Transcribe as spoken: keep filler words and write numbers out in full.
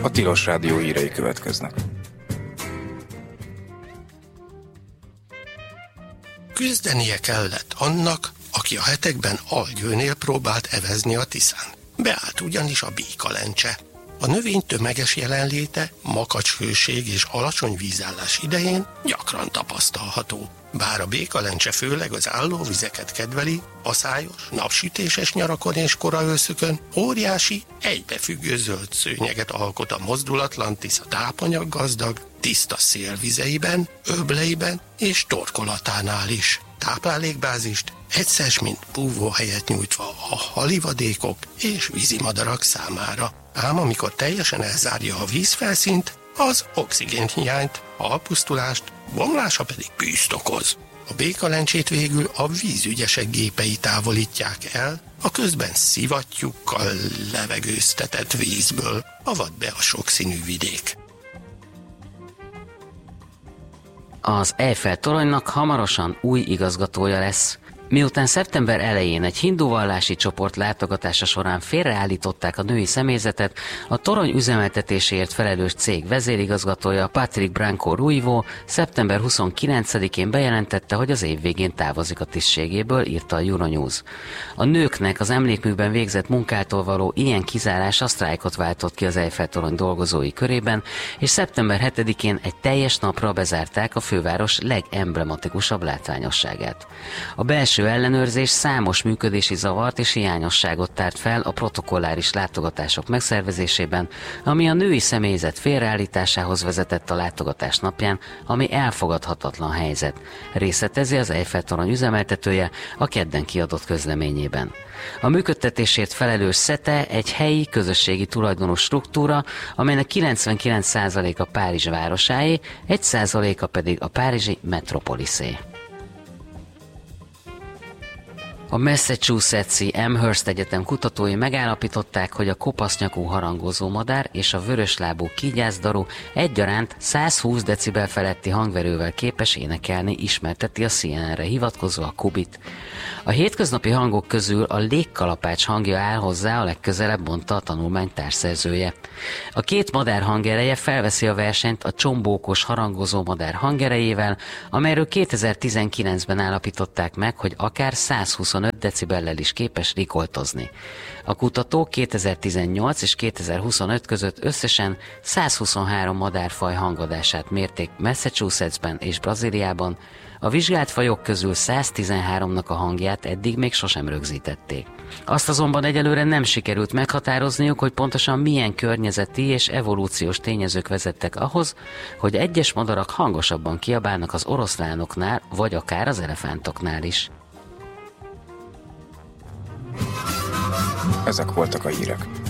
A Tilos Rádió hírei következnek. Küzdenie kellett annak, aki a hetekben Algyőnél próbált evezni a Tiszán. Beállt ugyanis a békalencse. A növény tömeges jelenléte, makacs hőség és alacsony vízállás idején gyakran tapasztalható. Bár a békalencse főleg az állóvizeket kedveli, aszályos, napsütéses nyarakon és kora őszökön óriási, egybefüggő zöld szőnyeget alkot a mozdulatlan Tisza tápanyag gazdag, tiszta szélvizeiben, öbleiben és torkolatánál is. Táplálékbázist egyszer mint búvóhelyet nyújtva a halivadékok és vízimadarak számára. Ám amikor teljesen elzárja a vízfelszínt, az oxigénhiányt, alpusztulást, bomlása pedig bűzt okoz. A békalencsét végül a vízügyesek gépei távolítják el, a közben szivattyúkkal levegőztetett vízből, avad be a sokszínű vidék. Az Eiffel-toronynak hamarosan új igazgatója lesz. Miután szeptember elején egy hindu vallási csoport látogatása során félreállították a női személyzetet, a torony üzemeltetéséért felelős cég vezérigazgatója Patrick Branco Ruivo szeptember huszonkilencedikén bejelentette, hogy az év végén távozik a tisztségéből, írta a Euronews. A nőknek az emlékműben végzett munkától való ilyen kizárása sztrájkot váltott ki az Eiffel-torony dolgozói körében, és szeptember hetedikén egy teljes napra bezárták a főváros legemblematikusabb látványosságát. A belső ellenőrzés számos működési zavart és hiányosságot tárt fel a protokolláris látogatások megszervezésében, ami a női személyzet félreállításához vezetett a látogatás napján, ami elfogadhatatlan helyzet, részletezi az Eiffel-torony üzemeltetője a kedden kiadott közleményében. A működtetésért felelős SZETE egy helyi közösségi tulajdonú struktúra, amelynek kilencvenkilenc százaléka Párizs városáé, egy százaléka pedig a párizsi Metropoliszé. A Massachusetts-i Amherst Egyetem kutatói megállapították, hogy a kopasznyakú harangozó madár és a vöröslábú kígyászdaru egyaránt száz húsz decibel feletti hangverővel képes énekelni, ismerteti a C N N-re hivatkozva a Kubit. A hétköznapi hangok közül a légkalapács hangja áll hozzá a legközelebb, mondta a tanulmány társszerzője. A két madár hangereje felveszi a versenyt a csombókos harangozó madár hangerejével, amelyről kétezer-tizenkilencben állapították meg, hogy akár száz huszonöt decibellel is képes rikoltozni. A kutatók kétezer-tizennyolc és kétezer-huszonöt között összesen száz huszonhárom madárfaj hangadását mérték Massachusettsben és Brazíliában, a vizsgált fajok közül száz tizenháromnak a hangját eddig még sosem rögzítették. Azt azonban egyelőre nem sikerült meghatározniuk, hogy pontosan milyen környezeti és evolúciós tényezők vezettek ahhoz, hogy egyes madarak hangosabban kiabálnak az oroszlánoknál, vagy akár az elefántoknál is. Ezek voltak a hírek.